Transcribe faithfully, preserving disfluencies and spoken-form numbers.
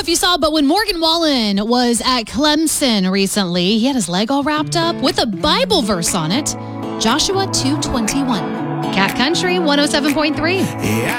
if you saw, but when Morgan Wallen was at Clemson recently, he had his leg all wrapped up with a Bible verse on it, Joshua two twenty-one. Cat Country one oh seven point three.